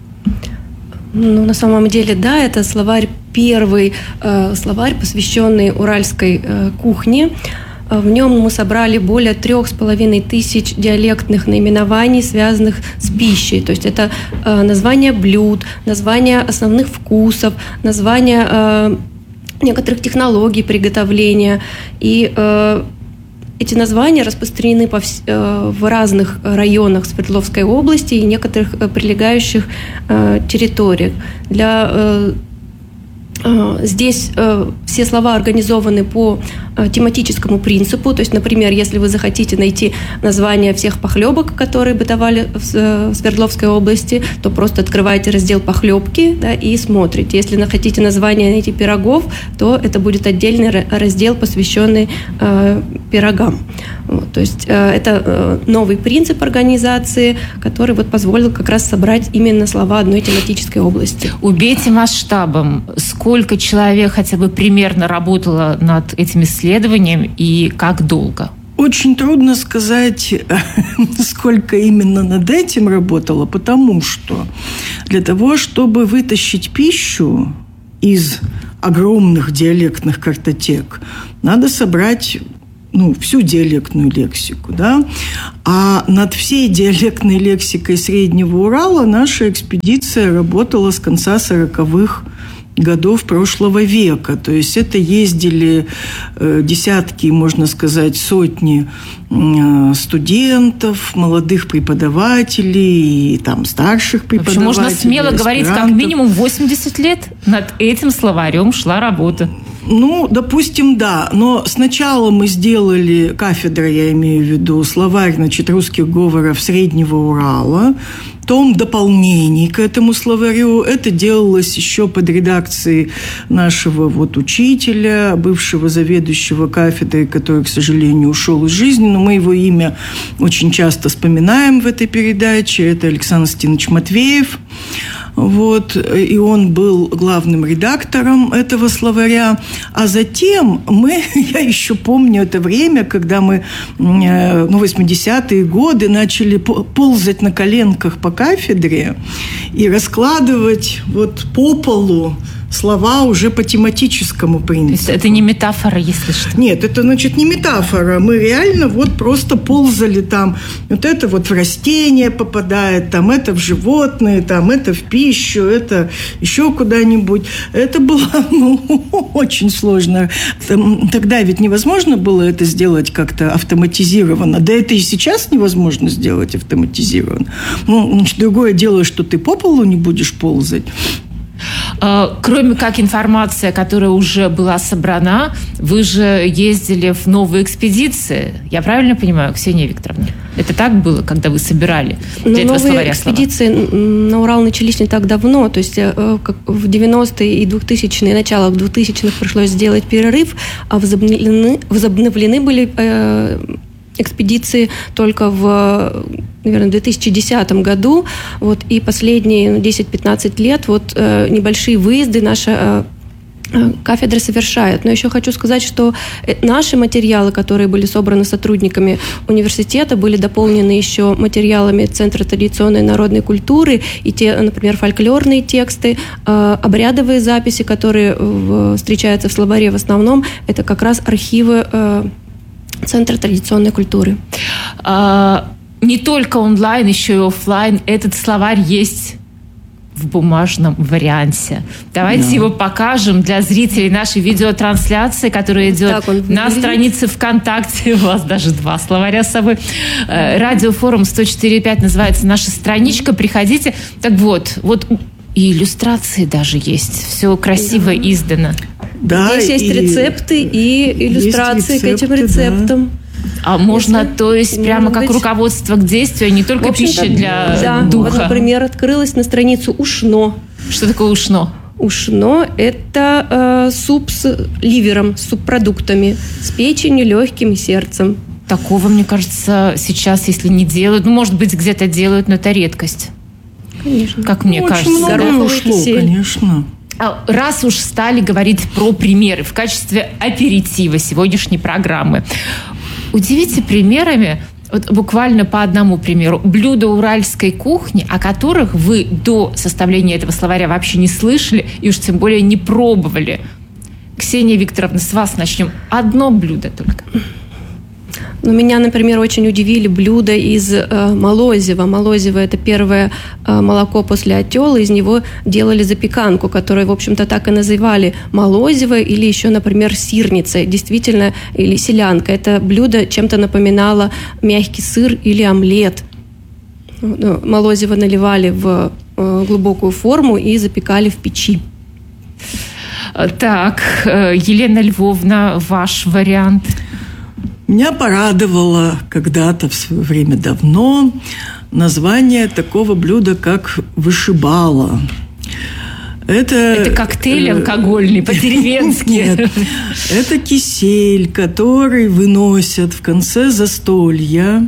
На самом деле, да, это словарь, первый словарь, посвященный уральской кухне. В нем мы собрали более 3500 диалектных наименований, связанных с пищей. То есть это названия блюд, названия основных вкусов, названия некоторых технологий приготовления. И эти названия распространены в разных районах Свердловской области и некоторых прилегающих территориях. Здесь все слова организованы по тематическому принципу. То есть, например, если вы захотите найти название всех похлебок, которые бытовали в Свердловской области, то просто открываете раздел «Похлебки», да, и смотрите. Если хотите название найти пирогов, то это будет отдельный раздел, посвященный пирогам. Вот, то есть это новый принцип организации, который вот позволил как раз собрать именно слова одной тематической области. Убейте масштабом. Сколько человек хотя бы примерно работало над этим исследованием и как долго? Очень трудно сказать, сколько именно над этим работало, потому что для того, чтобы вытащить пищу из огромных диалектных картотек, надо собрать всю диалектную лексику, да? А над всей диалектной лексикой Среднего Урала наша экспедиция работала с конца 40-х годов прошлого века. То есть это ездили десятки, можно сказать, сотни студентов, молодых преподавателей и там старших преподавателей. В общем, можно смело говорить, как минимум 80 лет над этим словарем шла работа. Допустим, да. Но сначала мы сделали, кафедра, я имею в виду, словарь, русских говоров Среднего Урала, том дополнений к этому словарю. Это делалось еще под редакцией нашего учителя, бывшего заведующего кафедрой, который, к сожалению, ушел из жизни, но мы его имя очень часто вспоминаем в этой передаче. Это Александр Стинович Матвеев. И он был главным редактором этого словаря. А затем я еще помню это время, когда мы, 80-е годы, начали ползать на коленках по кафедре и раскладывать по полу слова уже по тематическому принципу. Это не метафора, если что. Нет, это, не метафора. Мы реально просто ползали там. Это в растения попадает, там это в животные, там это в пищу, это еще куда-нибудь. Это было, очень сложно. Тогда ведь невозможно было это сделать как-то автоматизированно. Да это и сейчас невозможно сделать автоматизированно. Другое дело, что ты по полу не будешь ползать. Кроме как информация, которая уже была собрана, вы же ездили в новые экспедиции. Я правильно понимаю, Ксения Викторовна? Это так было, когда вы собирали для этого словаря слова? Новые экспедиции на Урал начались не так давно. То есть в 90-е и 2000-е, начало в 2000-х пришлось сделать перерыв, а возобновлены были экспедиции только в, наверное, в 2010 году. И последние 10-15 лет небольшие выезды наша кафедра совершает. Но еще хочу сказать, что наши материалы, которые были собраны сотрудниками университета, были дополнены еще материалами Центра традиционной народной культуры и те, например, фольклорные тексты, обрядовые записи, которые встречаются в словаре в основном, это как раз архивы Центра традиционной культуры. Не только онлайн, еще и офлайн. Этот словарь есть в бумажном варианте. Давайте его покажем для зрителей нашей видеотрансляции, которая идет на странице ВКонтакте. У вас даже 2 словаря с собой. Радиофорум 104.5 называется наша страничка. Приходите. Так вот и иллюстрации даже есть. Все красиво издано. Да, здесь есть рецепты и иллюстрации к этим рецептам. А можно, то есть, прямо как руководство к действию, не только пища для духа? Например, открылась на страницу ушно. Что такое ушно? Ушно – это суп с ливером, с субпродуктами, с печенью, легким и сердцем. Такого, мне кажется, сейчас, если не делают, может быть, где-то делают, но это редкость. Конечно. Как мне кажется. Очень много ушло, конечно. Раз уж стали говорить про примеры в качестве аперитива сегодняшней программы, удивите примерами, буквально по одному примеру, блюда уральской кухни, о которых вы до составления этого словаря вообще не слышали и уж тем более не пробовали. Ксения Викторовна, с вас начнем. Одно блюдо только. Меня, например, очень удивили блюда из молозива. Молозиво – это первое молоко после отела. Из него делали запеканку, которую, в общем-то, так и называли молозиво или еще, например, сирница. Действительно, или селянка. Это блюдо чем-то напоминало мягкий сыр или омлет. Молозиво наливали в глубокую форму и запекали в печи. Так, Елена Львовна, ваш вариант? Меня порадовало когда-то в свое время давно название такого блюда, как вышибала. Это коктейль алкогольный, по-деревенски. Нет, это кисель, который выносят в конце застолья.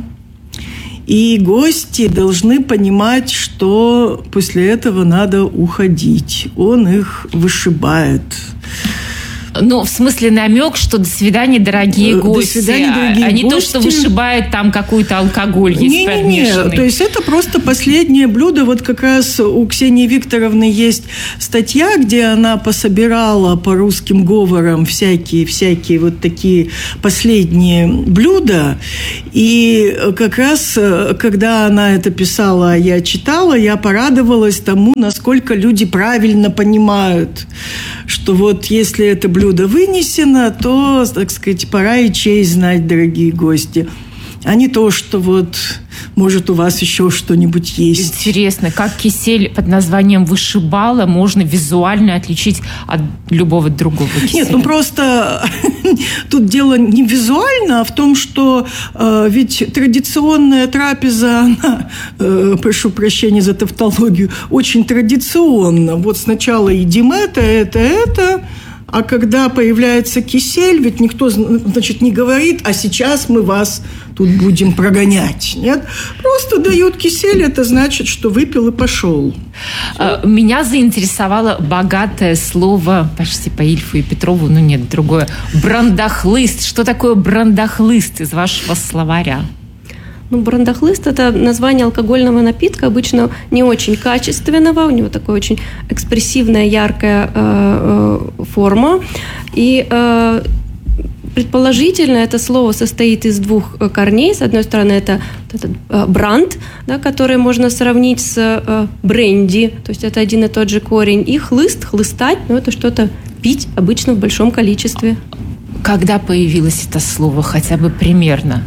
И гости должны понимать, что после этого надо уходить. Он их вышибает. Ну, в смысле намек, что до свидания, дорогие гости. До свидания, дорогие а не гости. То, что вышибает там какой-то алкоголь есть подмешанный. Не, то есть это просто последнее блюдо. Вот как раз у Ксении Викторовны есть статья, где она пособирала по русским говорам всякие вот такие последние блюда. И как раз, когда она это писала, я читала, я порадовалась тому, насколько люди правильно понимают, что вот если это блюдо вынесено, то, так сказать, пора и честь знать, дорогие гости. А не то, что вот, может, у вас еще что-нибудь есть. Интересно, как кисель под названием вышибала можно визуально отличить от любого другого киселя? Нет, ну просто тут дело не визуально, а в том, что ведь традиционная трапеза, она, прошу прощения за тавтологию, очень традиционна. Вот сначала едим это, а когда появляется кисель, ведь никто, значит, не говорит, а сейчас мы вас тут будем прогонять. Нет? Просто дают кисель, это значит, что выпил и пошел. Меня заинтересовало богатое слово, почти по Ильфу и Петрову, но нет, другое. Брандахлыст. Что такое брандахлыст из вашего словаря? Ну, брандахлыст – это название алкогольного напитка, обычно не очень качественного, у него такая очень экспрессивная, яркая форма. И предположительно это слово состоит из двух корней. С одной стороны, это бранд, да, который можно сравнить с бренди, то есть это один и тот же корень. И хлыст, хлыстать, ну, это что-то пить, обычно в большом количестве. Когда появилось это слово, хотя бы примерно?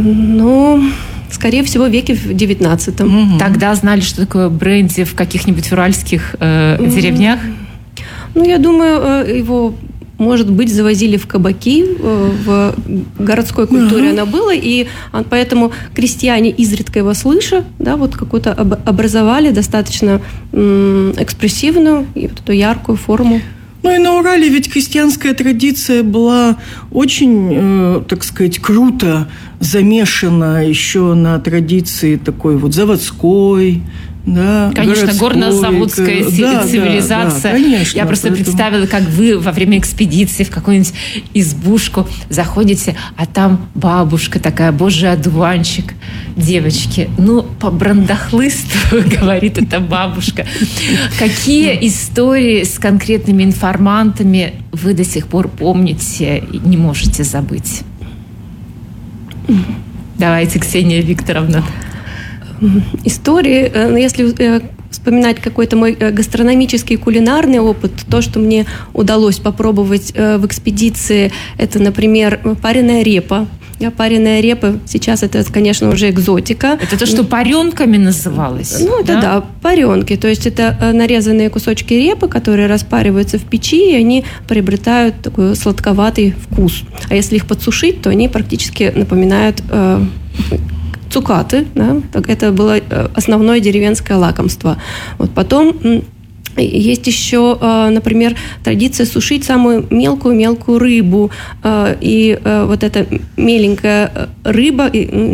Скорее всего, в веке в 19-м. Тогда знали, что такое бренди в каких-нибудь уральских деревнях? Ну, я думаю, его, может быть, завозили в кабаки, в городской культуре оно было, и поэтому крестьяне, изредка его слыша, да, вот какую-то образовали достаточно экспрессивную и вот эту яркую форму. Ну и на Урале ведь крестьянская традиция была очень, так сказать, круто замешана еще на традиции такой вот заводской, да, конечно, горно-заводская цивилизация. Да, конечно, я просто представила, как вы во время экспедиции в какую-нибудь избушку заходите, а там бабушка такая, божий одуванчик. Девочки, ну, по брандахлысту, говорит эта бабушка. Какие истории с конкретными информантами вы до сих пор помните и не можете забыть? Давайте, Ксения Викторовна. Истории, если вспоминать какой-то мой гастрономический кулинарный опыт, то, что мне удалось попробовать в экспедиции, это, например, пареная репа. Пареная репа, сейчас это, конечно, уже экзотика. Это то, что паренками называлось? Ну, это да, паренки. То есть это нарезанные кусочки репы, которые распариваются в печи, и они приобретают такой сладковатый вкус. А если их подсушить, то они практически напоминают цукаты. Да? Так это было основное деревенское лакомство. Вот потом есть еще, например, традиция сушить самую мелкую рыбу. И вот эта меленькая рыба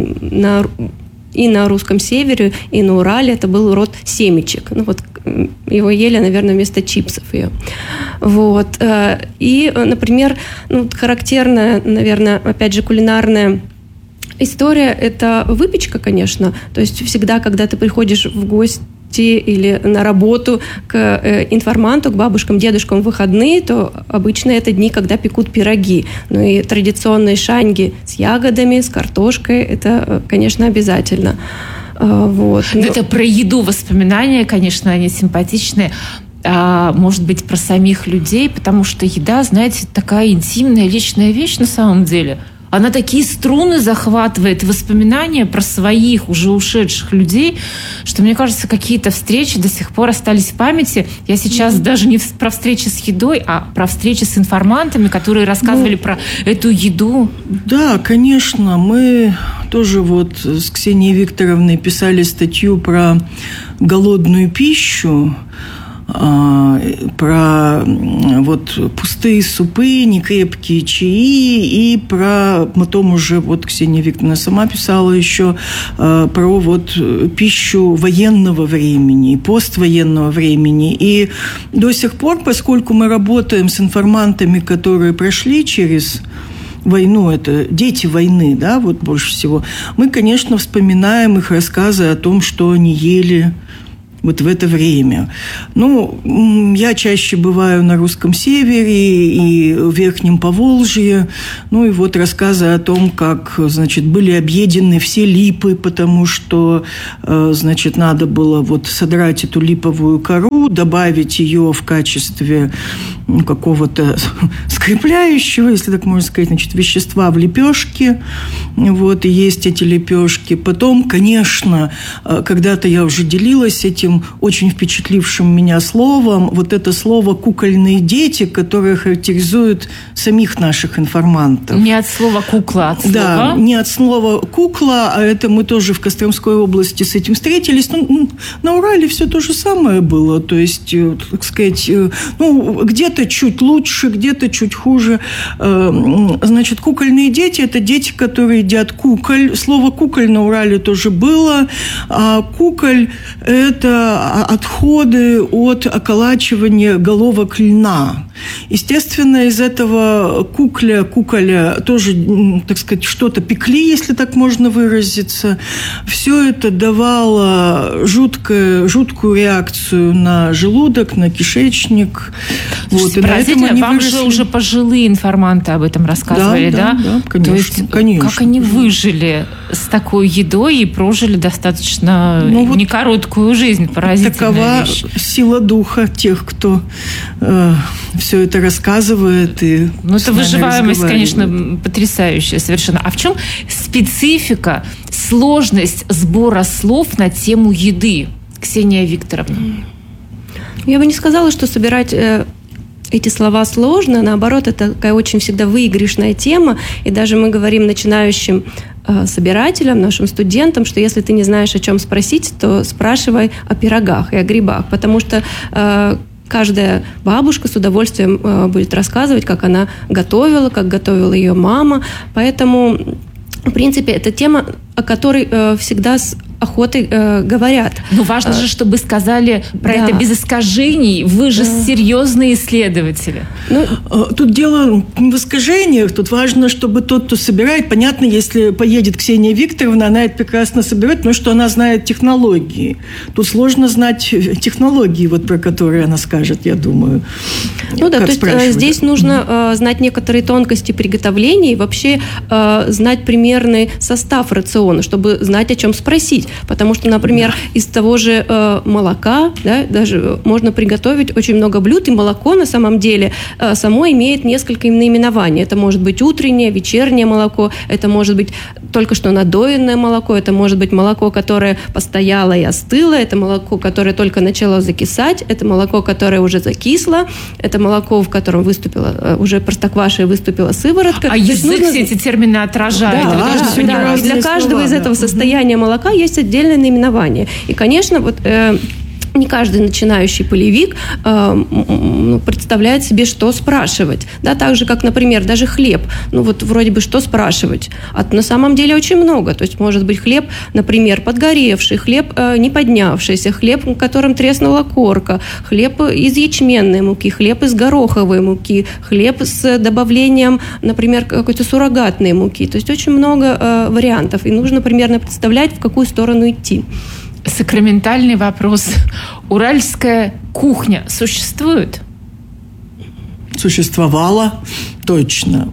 и на русском севере, и на Урале это был род семечек. Ну, вот его ели, наверное, вместо чипсов ее. Вот. И, например, характерная, наверное, опять же, кулинарная история – это выпечка, конечно. То есть всегда, когда ты приходишь в гости или на работу к информанту, к бабушкам, дедушкам в выходные, то обычно это дни, когда пекут пироги. Ну и традиционные шаньги с ягодами, с картошкой – это, конечно, обязательно. Вот. Это про еду воспоминания, конечно, они симпатичные. Может быть, про самих людей, потому что еда, знаете, такая интимная, личная вещь на самом деле. Она такие струны захватывает, воспоминания про своих уже ушедших людей, что, мне кажется, какие-то встречи до сих пор остались в памяти. Я сейчас даже не про встречи с едой, а про встречи с информантами, которые рассказывали про эту еду. Да, конечно. Мы тоже вот с Ксенией Викторовной писали статью про голодную пищу, про вот пустые супы, некрепкие чаи, и про, потом уже вот Ксения Викторовна сама писала еще про вот пищу военного времени, поствоенного времени. И до сих пор, поскольку мы работаем с информантами, которые прошли через войну, это дети войны, да, вот больше всего, мы, конечно, вспоминаем их рассказы о том, что они ели вот в это время. Ну, я чаще бываю на Русском Севере и в Верхнем Поволжье. Ну, и вот рассказы о том, как, значит, были объедены все липы, потому что, значит, надо было вот содрать эту липовую кору, добавить ее в качестве какого-то скрепляющего, если так можно сказать, значит, вещества в лепешке. Вот, и есть эти лепешки. Потом, конечно, когда-то я уже делилась этим очень впечатлившим меня словом, вот это слово «кукольные дети», которое характеризует самих наших информантов. Не от слова «кукла», от слова? Да, не от слова «кукла», а это мы тоже в Костромской области с этим встретились. Ну, на Урале все то же самое было, то есть, так сказать, ну, где-то чуть лучше, где-то чуть хуже. Значит, кукольные дети – это дети, которые едят куколь. Слово «куколь» на Урале тоже было, а куколь – это отходы от околачивания головок льна. Естественно, из этого куколя тоже, так сказать, что-то пекли, если так можно выразиться. Все это давало жуткую реакцию на желудок, на кишечник. Вот, и поразительно, вам же уже пожилые информанты об этом рассказывали, да? Да, конечно. То есть, конечно. Как они выжили с такой едой и прожили достаточно не короткую жизнь, поразительная такова вещь. Сила духа тех, кто все это рассказывает. И это выживаемость, конечно, потрясающая совершенно. А в чем специфика, сложность сбора слов на тему еды, Ксения Викторовна? Я бы не сказала, что собирать эти слова сложно, наоборот, это такая очень всегда выигрышная тема, и даже мы говорим начинающим собирателям, нашим студентам, что если ты не знаешь, о чем спросить, то спрашивай о пирогах и о грибах, потому что каждая бабушка с удовольствием будет рассказывать, как она готовила, как готовила ее мама, поэтому, в принципе, это тема, о которой всегда с охотой говорят. Но важно же, чтобы сказали про это без искажений. Вы же серьезные исследователи. Тут дело не в искажениях. Тут важно, чтобы тот, кто собирает, понятно, если поедет Ксения Викторовна, она это прекрасно соберет, потому что она знает технологии. Тут сложно знать технологии, вот про которые она скажет, я думаю. Ну да, то есть здесь нужно знать некоторые тонкости приготовления и вообще знать примерный состав рациона, чтобы знать, о чем спросить. Потому что, например, из того же молока, да, даже можно приготовить очень много блюд, и молоко на самом деле само имеет несколько наименований. Это может быть утреннее, вечернее молоко, это может быть только что надоенное молоко, это может быть молоко, которое постояло и остыло, это молоко, которое только начало закисать, это молоко, которое уже закисло, это молоко, в котором выступила уже простокваша и выступила сыворотка. А язык все эти термины отражает. Да, и для каждого из этого состояния молока есть отдельное наименование. И, конечно, вот не каждый начинающий полевик представляет себе, что спрашивать. Да, так же, как, например, даже хлеб. Ну, вот вроде бы что спрашивать? А на самом деле очень много. То есть, может быть, хлеб, например, подгоревший, хлеб не поднявшийся, хлеб, в котором треснула корка, хлеб из ячменной муки, хлеб из гороховой муки, хлеб с добавлением, например, какой-то суррогатной муки. То есть, очень много вариантов. И нужно примерно представлять, в какую сторону идти. Сакраментальный вопрос. Уральская кухня существует? Существовала, точно.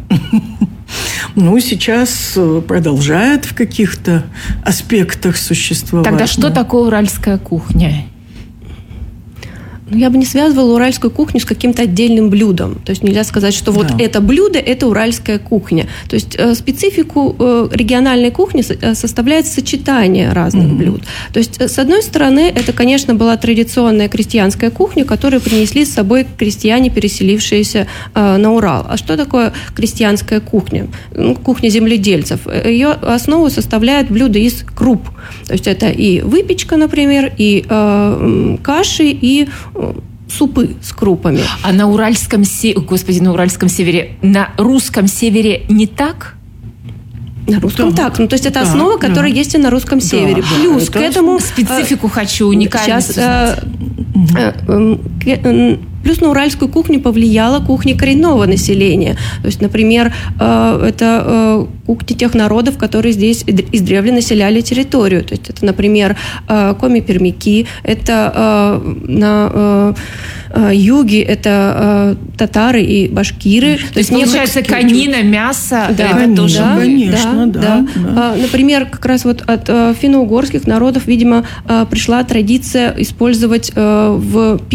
Ну, сейчас продолжает в каких-то аспектах существовать. Тогда что такое уральская кухня? Я бы не связывала уральскую кухню с каким-то отдельным блюдом. То есть нельзя сказать, что вот это блюдо – это уральская кухня. То есть специфику региональной кухни составляет сочетание разных блюд. То есть, с одной стороны, это, конечно, была традиционная крестьянская кухня, которую принесли с собой крестьяне, переселившиеся на Урал. А что такое крестьянская кухня? Кухня земледельцев. Ее основу составляют блюда из круп. То есть это и выпечка, например, и каши, и супы с крупами. А на уральском севере, на русском севере не так? На русском так. Ну, то есть это основа, которая есть и на русском севере. Плюс к этому... Специфику хочу, уникальность узнать. Плюс на уральскую кухню повлияла кухня коренного населения. То есть, например, это кухня тех народов, которые здесь издревле населяли территорию. То есть это, например, коми-пермяки, это на юге это татары и башкиры. То есть, получается, конина, мясо, это тоже... Да, конечно, да. Например, как раз вот от финно-угорских народов, видимо, пришла традиция использовать в